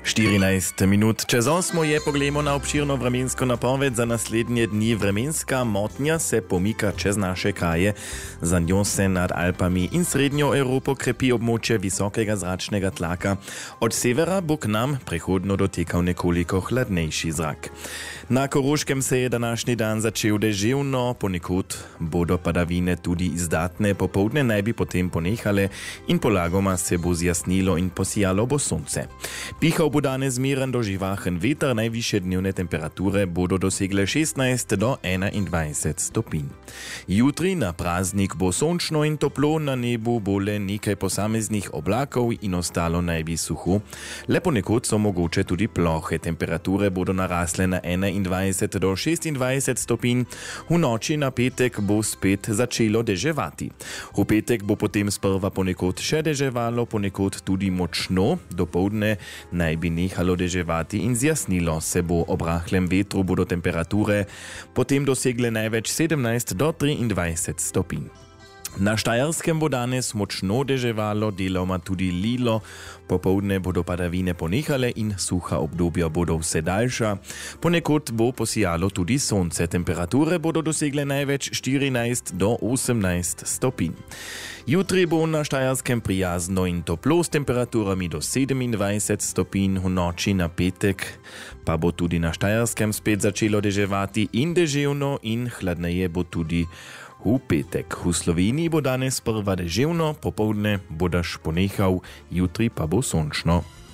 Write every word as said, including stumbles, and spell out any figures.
štirinajst minut čez osmo je poglejmo na obširno vremensko napoved za naslednje dni. Vremenska motnja se pomika čez naše kraje. Za njo se nad Alpami in srednjo Evropo krepi območje visokega zračnega tlaka. Od severa bo k nam prehodno dotekal nekoliko hladnejši zrak. Na Koroškem se je današnji dan začel deževno, ponekod bodo padavine tudi izdatne, popoldne naj bi potem ponehale in polagoma se bo zjasnilo in posijalo bo sonce. Pihal bo danes miren do živahen veter, najvišje dnevne temperature bodo dosegle šestnajst do enaindvajset stopinj. Jutri na praznik bo sončno in toplo, na nebu bo le nekaj posameznih oblakov in ostalo naj bi suho. Le ponekod so mogoče tudi plohe, temperature bodo narasle na enaindvajset do šestindvajset stopinj. V noči na petek bo spet začelo deževati. V petek bo potem sprva ponekod še deževalo, ponekod tudi močno, dopoldne naj bi nehalo deževati in zjasnilo se bo. Ob rahlem vetru bodo temperature potem dosegle največ sedemnajst do triindvajset stopinj. Na Štajerskem bo danes močno deževalo, deloma tudi lilo, popoldne bodo padavine ponehale in suha obdobja bodo vse daljša. Ponekod bo posijalo tudi sonce, temperature bodo dosegle največ štirinajst do osemnajst stopinj. Jutri bo na Štajerskem prijazno in toplo s temperaturami do sedemindvajset stopinj, v noči na petek pa bo tudi na Štajerskem spet začelo deževati in deževno in hladneje bo tudi v petek. V Sloveniji bo danes prva deževno, popoldne bo dež ponehal, jutri pa bo sončno.